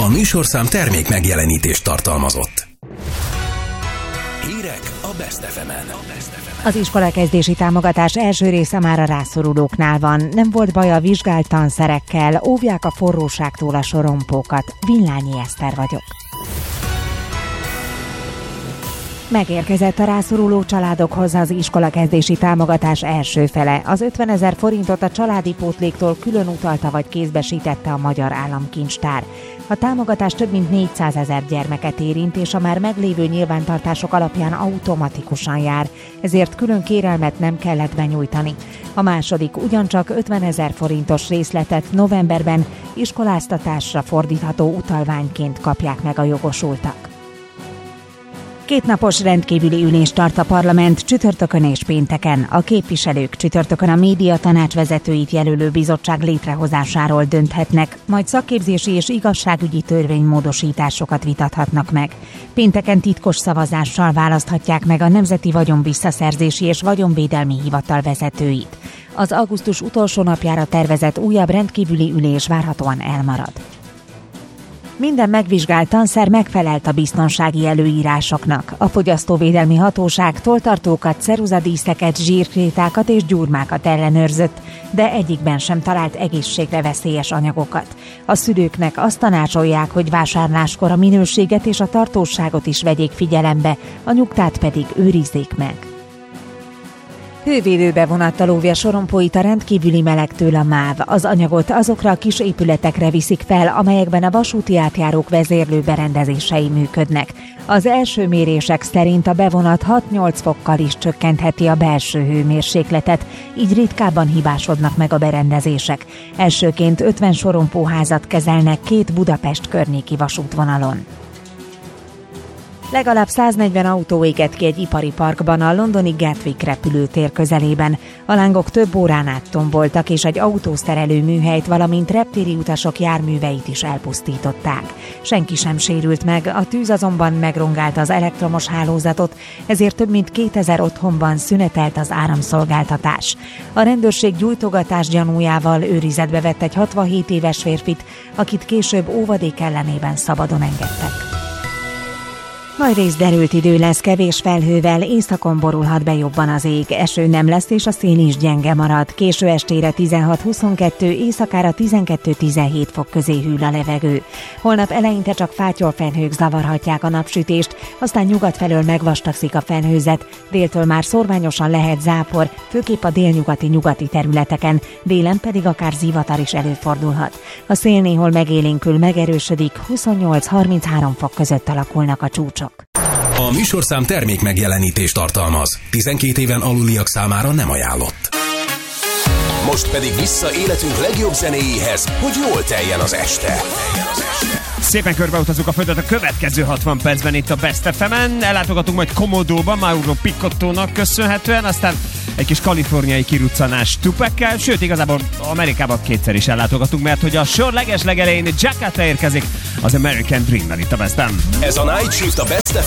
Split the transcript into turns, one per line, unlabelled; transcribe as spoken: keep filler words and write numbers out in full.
A műsorszám termék megjelenítést tartalmazott. Hírek a Best ef emen.
Az iskolakezdési támogatás első része már a rászorulóknál van. Nem volt baj a vizsgált tanszerekkel, óvják a forróságtól a sorompókat. Villányi Eszter vagyok. Megérkezett a rászoruló családokhoz az iskolakezdési támogatás első fele. Az ötvenezer forintot a családi pótléktól külön utalta vagy kézbesítette a Magyar Államkincstár. A támogatás több mint négyszázezer gyermeket érint, és a már meglévő nyilvántartások alapján automatikusan jár, ezért külön kérelmet nem kellett benyújtani. A második ugyancsak ötvenezer forintos részletet novemberben iskoláztatásra fordítható utalványként kapják meg a jogosultak. Kétnapos rendkívüli ülést tart a parlament csütörtökön és pénteken. A képviselők csütörtökön a média tanácsvezetőit jelölő bizottság létrehozásáról dönthetnek, majd szakképzési és igazságügyi törvénymódosításokat vitathatnak meg. Pénteken titkos szavazással választhatják meg a Nemzeti Vagyonvisszaszerzési és Vagyonvédelmi Hivatal vezetőit. Az augusztus utolsó napjára tervezett újabb rendkívüli ülés várhatóan elmarad. Minden megvizsgált tanszer megfelelt a biztonsági előírásoknak. A Fogyasztóvédelmi Hatóság toltartókat, ceruzadíszeket, zsírkrétákat és gyurmákat ellenőrzött, de egyikben sem talált egészségre veszélyes anyagokat. A szülőknek azt tanácsolják, hogy vásárláskor a minőséget és a tartóságot is vegyék figyelembe, a nyugtát pedig őrizzék meg. Hővédőbevonattal óvja sorompóit a rendkívüli melegtől a MÁV. Az anyagot azokra a kis épületekre viszik fel, amelyekben a vasúti átjárók vezérlő berendezései működnek. Az első mérések szerint a bevonat hat-nyolc fokkal is csökkentheti a belső hőmérsékletet, így ritkábban hibásodnak meg a berendezések. Elsőként ötven sorompóházat kezelnek két Budapest környéki vasútvonalon. Legalább száznegyven autó égett ki egy ipari parkban a londoni Gatwick repülőtér közelében. A lángok több órán át tomboltak, és egy autószerelő műhelyt, valamint reptéri utasok járműveit is elpusztították. Senki sem sérült meg, a tűz azonban megrongálta az elektromos hálózatot, ezért több mint kétezer otthonban szünetelt az áramszolgáltatás. A rendőrség gyújtogatás gyanújával őrizetbe vett egy hatvanhét éves férfit, akit később óvadék ellenében szabadon engedtek. Majd részderült idő lesz, kevés felhővel, északon borulhat be jobban az ég, eső nem lesz és a szél is gyenge marad. Késő estére tizenhat-huszonkettő, éjszakára tizenkettő-tizenhét fok közé hűl a levegő. Holnap eleinte csak fátyolfelhők zavarhatják a napsütést, aztán nyugat felől megvastagszik a felhőzet, déltől már szórványosan lehet zápor, főképp a délnyugati nyugati területeken, délen pedig akár zivatar is előfordulhat. A szél néhol megélénkül, megerősödik, huszonnyolc-harminchárom fok között alakulnak a csúcsok.
A műsorszám termék megjelenítést tartalmaz. tizenkét éven aluliak számára nem ajánlott. Most pedig vissza életünk legjobb zenéjéhez, hogy jól teljen az este.
Szépen körbeutazunk a földet a következő hatvan percben itt a Best ef emen. Ellátogatunk majd Komodóba, Mauro Picottónak köszönhetően, aztán egy kis kaliforniai kiruccanás Tupackel, sőt igazából Amerikában kétszer is ellátogatunk, mert hogy a sor leges legelején Jakarta érkezik az American Dream-mel itt a Besten.
Ez a Night Shift a Best